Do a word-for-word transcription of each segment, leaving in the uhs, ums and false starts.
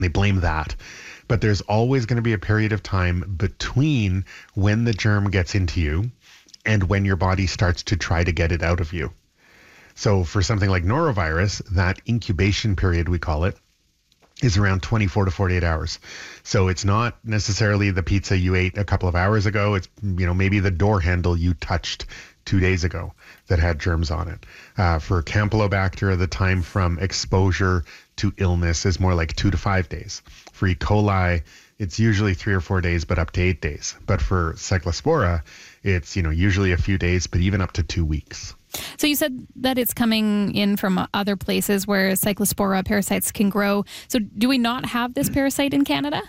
They blame that. But there's always going to be a period of time between when the germ gets into you and when your body starts to try to get it out of you. So for something like norovirus, that incubation period, we call it, is around twenty-four to forty-eight hours. So it's not necessarily the pizza you ate a couple of hours ago. It's, you know, maybe the door handle you touched two days ago that had germs on it. Uh, for Campylobacter, the time from exposure to illness is more like two to five days. For E. coli, it's usually three or four days, but up to eight days. But for Cyclospora, it's, you know, usually a few days, but even up to two weeks. So you said that it's coming in from other places where Cyclospora parasites can grow. So do we not have this parasite in Canada?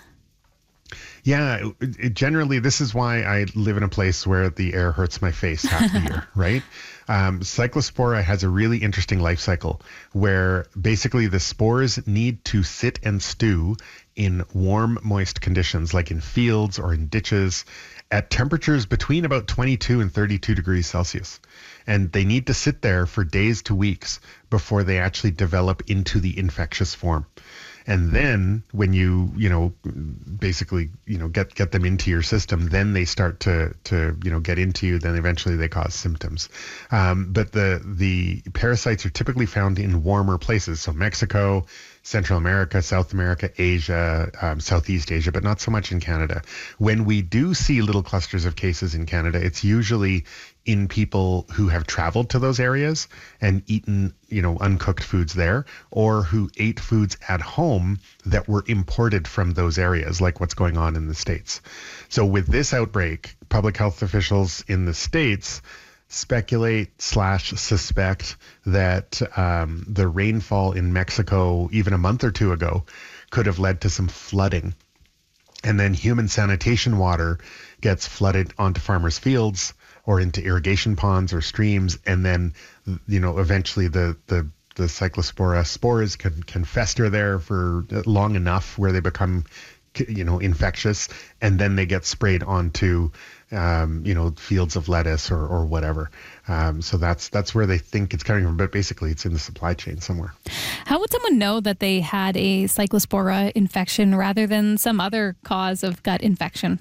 Yeah, it, it generally, this is why I live in a place where the air hurts my face half the year, right? Um, Cyclospora has a really interesting life cycle where basically the spores need to sit and stew in warm, moist conditions, like in fields or in ditches, at temperatures between about twenty-two and thirty-two degrees Celsius. And they need to sit there for days to weeks before they actually develop into the infectious form. And then when you, you know, basically, you know, get, get them into your system, then they start to, to, you know, get into you. Then eventually they cause symptoms. Um, but the, the parasites are typically found in warmer places. So Mexico, Central America, South America, Asia, um, Southeast Asia, but not so much in Canada. When we do see little clusters of cases in Canada, it's usually in people who have traveled to those areas and eaten, you know, uncooked foods there, or who ate foods at home that were imported from those areas, like what's going on in the States. So with this outbreak, public health officials in the States speculate slash suspect that um, the rainfall in Mexico even a month or two ago could have led to some flooding. And then human sanitation water gets flooded onto farmers' fields or into irrigation ponds or streams, and then, you know, eventually the the the Cyclospora spores can can fester there for long enough where they become, you know, infectious, and then they get sprayed onto, um, you know, fields of lettuce or or whatever. Um, so that's that's where they think it's coming from, but basically it's in the supply chain somewhere. How would someone know that they had a Cyclospora infection rather than some other cause of gut infection?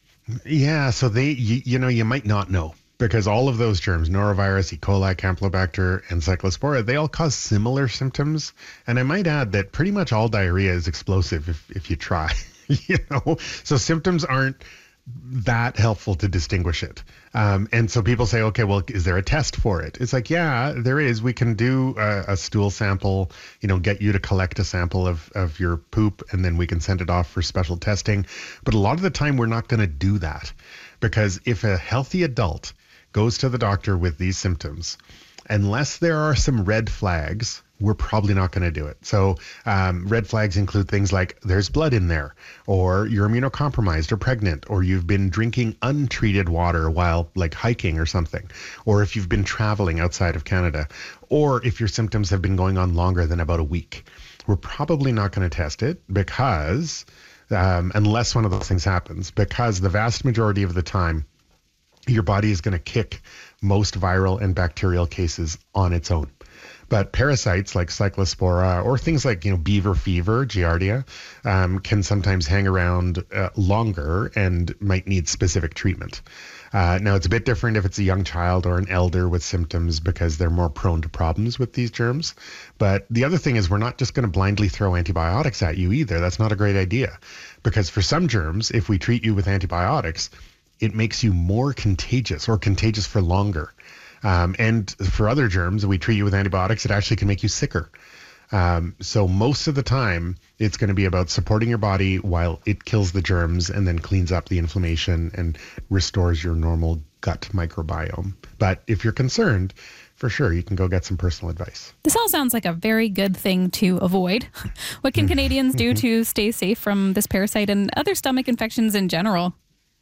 Yeah, so they, you, you know, you might not know, because all of those germs, norovirus, E. coli, Campylobacter, and Cyclospora, they all cause similar symptoms. And I might add that pretty much all diarrhea is explosive if, if you try, you know, so symptoms aren't that helpful to distinguish it. Um, and so people say, okay, well, is there a test for it? It's like, yeah, there is. We can do a, a stool sample, you know, get you to collect a sample of, of your poop, and then we can send it off for special testing. But a lot of the time we're not going to do that, because if a healthy adult goes to the doctor with these symptoms, unless there are some red flags, we're probably not going to do it. So um, red flags include things like there's blood in there, or you're immunocompromised or pregnant, or you've been drinking untreated water while like hiking or something, or if you've been traveling outside of Canada, or if your symptoms have been going on longer than about a week. We're probably not going to test it because um, unless one of those things happens, because the vast majority of the time, your body is going to kick most viral and bacterial cases on its own. But parasites like Cyclospora or things like, you know, beaver fever, Giardia, um, can sometimes hang around uh, longer and might need specific treatment. Uh, now, it's a bit different if it's a young child or an elder with symptoms, because they're more prone to problems with these germs. But the other thing is, we're not just going to blindly throw antibiotics at you either. That's not a great idea, because for some germs, if we treat you with antibiotics, it makes you more contagious or contagious for longer. Um, and for other germs, we treat you with antibiotics, it actually can make you sicker. Um, so most of the time, it's going to be about supporting your body while it kills the germs and then cleans up the inflammation and restores your normal gut microbiome. But if you're concerned, for sure, you can go get some personal advice. This all sounds like a very good thing to avoid. What can Canadians do to stay safe from this parasite and other stomach infections in general?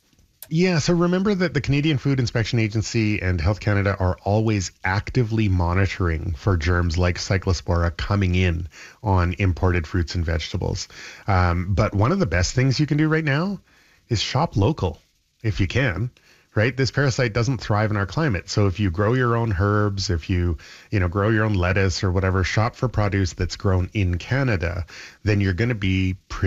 Yeah, so remember that the Canadian Food Inspection Agency and Health Canada are always actively monitoring for germs like Cyclospora coming in on imported fruits and vegetables. Um, but one of the best things you can do right now is shop local, if you can, right? This parasite doesn't thrive in our climate. So if you grow your own herbs, if you, you know, grow your own lettuce or whatever, shop for produce that's grown in Canada, then you're going to be pretty